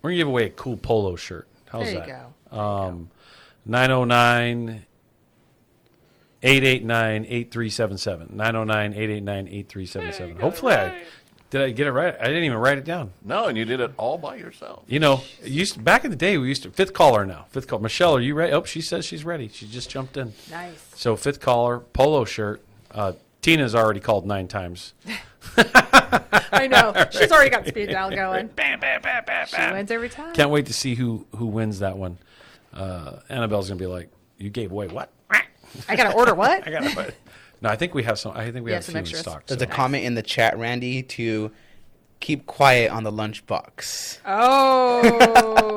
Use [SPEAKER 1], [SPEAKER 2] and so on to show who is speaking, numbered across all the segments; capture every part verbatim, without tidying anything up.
[SPEAKER 1] We're going to give away a cool polo shirt. How's
[SPEAKER 2] there you
[SPEAKER 1] that?
[SPEAKER 2] go.
[SPEAKER 1] Um, nine oh nine, eight eight nine, eight three seven seven. nine oh nine, eight eight nine, eight three seven seven. Hopefully
[SPEAKER 3] right.
[SPEAKER 1] I did I get it right. I didn't even write it down.
[SPEAKER 3] No, and you did it all by yourself.
[SPEAKER 1] You know, it used to, back in the day we used to fifth caller now. Fifth caller. Michelle, are you ready? Oh, she says she's ready. She just jumped in.
[SPEAKER 2] Nice.
[SPEAKER 1] So fifth caller, polo shirt. Uh, Tina's already called nine times.
[SPEAKER 2] I know. She's already got speed dial going.
[SPEAKER 1] Bam, bam, bam, bam,
[SPEAKER 2] She
[SPEAKER 1] bam.
[SPEAKER 2] wins every time.
[SPEAKER 1] Can't wait to see who who wins that one. Uh, Annabelle's gonna be like, "You gave away what?"
[SPEAKER 2] I got to order what?
[SPEAKER 1] I got to. No, I think we have some. I think we
[SPEAKER 2] You
[SPEAKER 1] have,
[SPEAKER 2] have
[SPEAKER 1] a
[SPEAKER 2] some
[SPEAKER 1] few in
[SPEAKER 2] extras?
[SPEAKER 1] stock.
[SPEAKER 4] There's
[SPEAKER 1] so.
[SPEAKER 4] a comment in the chat, Randy, to keep quiet on the lunchbox.
[SPEAKER 2] Oh.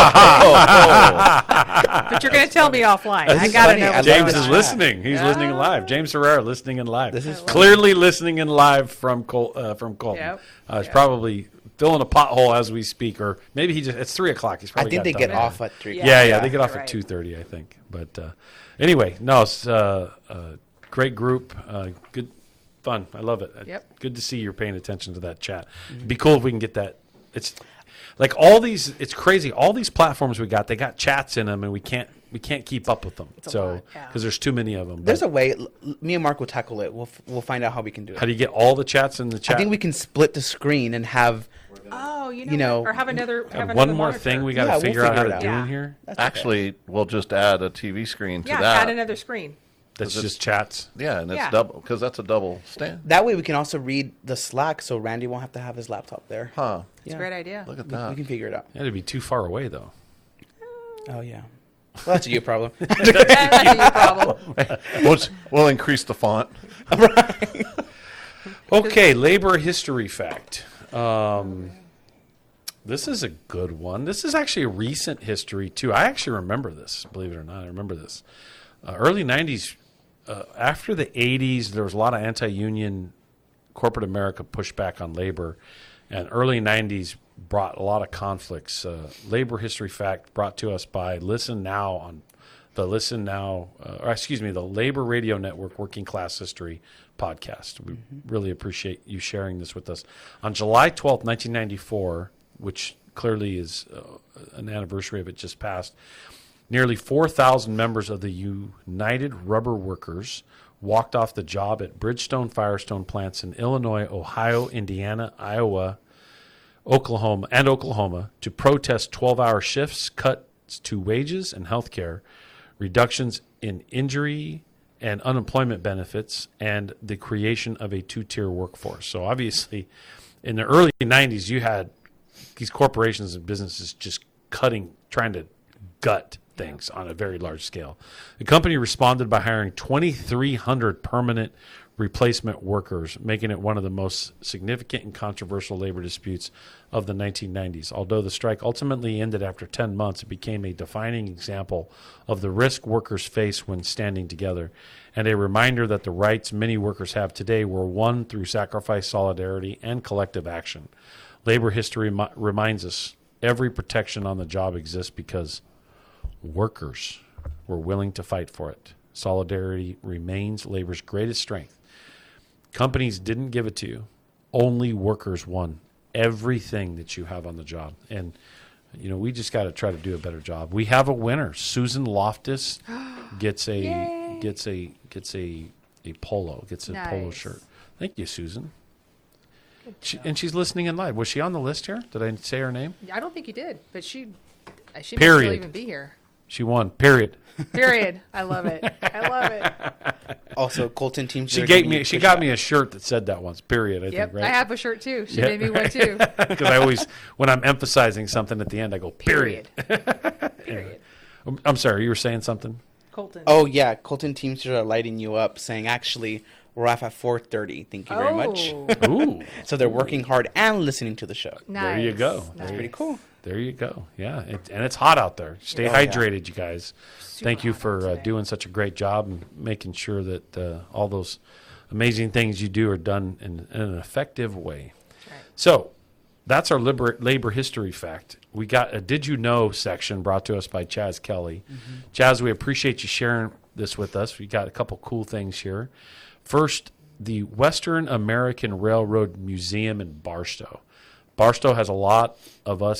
[SPEAKER 2] But you're going to tell me offline.
[SPEAKER 4] This
[SPEAKER 2] I
[SPEAKER 4] is
[SPEAKER 2] got to
[SPEAKER 4] funny.
[SPEAKER 2] know.
[SPEAKER 4] I
[SPEAKER 2] what's
[SPEAKER 4] love
[SPEAKER 1] James
[SPEAKER 2] going
[SPEAKER 4] this
[SPEAKER 1] is
[SPEAKER 2] on.
[SPEAKER 1] listening. He's
[SPEAKER 2] Yeah.
[SPEAKER 1] listening live. James Herrera listening in live.
[SPEAKER 4] This is
[SPEAKER 1] clearly listening in live from Col- uh, from Colton.
[SPEAKER 2] Yep.
[SPEAKER 1] Uh, he's
[SPEAKER 2] Yep.
[SPEAKER 1] probably filling a pothole as we speak, or maybe he just. It's three o'clock. He's
[SPEAKER 4] I
[SPEAKER 1] probably.
[SPEAKER 4] think
[SPEAKER 1] got
[SPEAKER 4] they
[SPEAKER 1] done
[SPEAKER 4] get
[SPEAKER 1] now.
[SPEAKER 4] off at three.
[SPEAKER 2] Yeah.
[SPEAKER 1] Yeah, yeah, they get off
[SPEAKER 2] You're
[SPEAKER 1] at
[SPEAKER 2] right.
[SPEAKER 1] two thirty, I think. But uh, anyway, no, it's uh, uh, great group, uh, good fun. I love it.
[SPEAKER 2] Yep.
[SPEAKER 1] Good to see you're paying attention to that chat. It'd be cool if we can get that. It's like all these. It's crazy. All these platforms we got, they got chats in them, and we can't we can't keep up with them.
[SPEAKER 2] a
[SPEAKER 1] So
[SPEAKER 2] lot, yeah.
[SPEAKER 1] because there's too many of them.
[SPEAKER 4] There's
[SPEAKER 1] But
[SPEAKER 4] a way. l- l- Me and Mark will tackle it. We'll f- we'll find out how we can do it.
[SPEAKER 1] how do you get all the chats in the chat?
[SPEAKER 4] I think we can split the screen and have.
[SPEAKER 2] Oh, you know,
[SPEAKER 4] You know,
[SPEAKER 2] what? Or have another. Have
[SPEAKER 1] have
[SPEAKER 2] another
[SPEAKER 1] one more
[SPEAKER 2] monitor.
[SPEAKER 1] thing we got to
[SPEAKER 4] Yeah, we'll
[SPEAKER 1] figure out how
[SPEAKER 4] figure
[SPEAKER 1] to
[SPEAKER 4] it
[SPEAKER 1] do
[SPEAKER 4] out.
[SPEAKER 1] in
[SPEAKER 2] Yeah.
[SPEAKER 1] here.
[SPEAKER 4] That's okay.
[SPEAKER 3] Actually, we'll just add a T V screen to
[SPEAKER 2] Yeah,
[SPEAKER 3] that.
[SPEAKER 2] add another screen.
[SPEAKER 1] That's
[SPEAKER 3] it's-
[SPEAKER 1] just chats.
[SPEAKER 3] Yeah, and it's
[SPEAKER 2] Yeah.
[SPEAKER 3] double because that's a double stand.
[SPEAKER 4] That way we can also read the Slack, so Randy won't have to have his laptop there.
[SPEAKER 3] Huh?
[SPEAKER 2] It's a great idea.
[SPEAKER 3] Look at
[SPEAKER 4] We,
[SPEAKER 3] that.
[SPEAKER 4] we can figure it out.
[SPEAKER 1] It'd be too far away though.
[SPEAKER 4] Oh yeah. Well, that's a you problem.
[SPEAKER 2] Yeah, that's your problem.
[SPEAKER 3] we'll, we'll increase the font.
[SPEAKER 1] Okay, labor history fact. Um, this is a good one. This is actually a recent history, too. I actually remember this, believe it or not. I remember this. Uh, early nineties, uh, after the eighties, there was a lot of anti-union corporate America pushback on labor. And early nineties brought a lot of conflicts. Uh, labor history fact brought to us by Listen Now on the Listen Now, uh, or excuse me, the Labor Radio Network Working Class History podcast. We really appreciate you sharing this with us. On July twelfth, nineteen ninety-four, which clearly is uh, an anniversary of it just passed, nearly four thousand members of the United Rubber Workers walked off the job at Bridgestone Firestone plants in Illinois, Ohio, Indiana, Iowa, Oklahoma, and Oklahoma to protest twelve-hour shifts, cuts to wages and health care, reductions in injury and unemployment benefits, and the creation of a two-tier workforce. So obviously, in the early nineties, you had these corporations and businesses just cutting, trying to gut things on a very large scale. The company responded by hiring twenty-three hundred permanent replacement workers, making it one of the most significant and controversial labor disputes of the nineteen nineties. Although the strike ultimately ended after ten months, it became a defining example of the risk workers face when standing together, and a reminder that the rights many workers have today were won through sacrifice, solidarity, and collective action. Labor history mi- reminds us every protection on the job exists because workers were willing to fight for it. Solidarity remains labor's greatest strength. Companies didn't give it to you. Only workers won everything that you have on the job. And, you know, we just got to try to do a better job. We have a winner. Susan Loftus gets a
[SPEAKER 2] Yay.
[SPEAKER 1] gets a gets a a polo, gets a polo
[SPEAKER 2] Nice.
[SPEAKER 1] shirt. Thank you, Susan. She, and she's listening in live. Was she on the list here? Did I say her name?
[SPEAKER 2] I don't think you did, but she, she might
[SPEAKER 1] Period.
[SPEAKER 2] still even be here.
[SPEAKER 1] She won. Period.
[SPEAKER 2] Period. I love it. I love it.
[SPEAKER 4] Also, Colton teams.
[SPEAKER 1] She
[SPEAKER 4] are
[SPEAKER 1] gave
[SPEAKER 4] giving you
[SPEAKER 1] me. She
[SPEAKER 4] pushback.
[SPEAKER 1] got me a shirt that said that once. Period. I
[SPEAKER 2] Yep,
[SPEAKER 1] think. Right.
[SPEAKER 2] I have a shirt too. She
[SPEAKER 1] Yeah.
[SPEAKER 2] made me one too.
[SPEAKER 1] Because I always, when I'm emphasizing something at the end, I go period.
[SPEAKER 2] Period. Period.
[SPEAKER 1] I'm- I'm sorry. You were saying something.
[SPEAKER 2] Colton.
[SPEAKER 4] Oh yeah, Colton Teamsters are lighting you up, saying actually we're off at four thirty. Thank you very much.
[SPEAKER 2] Oh,
[SPEAKER 1] Ooh.
[SPEAKER 4] So they're working hard and listening to the show.
[SPEAKER 2] nice.
[SPEAKER 1] There you go.
[SPEAKER 2] Nice.
[SPEAKER 1] That's
[SPEAKER 4] Pretty cool.
[SPEAKER 1] There you go. Yeah, it, and it's hot out there. Stay
[SPEAKER 4] Oh, yeah.
[SPEAKER 1] hydrated, you guys.
[SPEAKER 2] Super
[SPEAKER 1] Thank you
[SPEAKER 2] hot
[SPEAKER 1] for
[SPEAKER 2] out
[SPEAKER 1] uh,
[SPEAKER 2] today.
[SPEAKER 1] doing such a great job and making sure that uh, all those amazing things you do are done in, in an effective way.
[SPEAKER 2] That's right.
[SPEAKER 1] So that's our labor, labor history fact. We got a Did You Know section brought to us by Chaz Kelly. Chaz, we appreciate you sharing this with us. We got a couple cool things here. First, the Western American Railroad Museum in Barstow. Barstow has a lot of us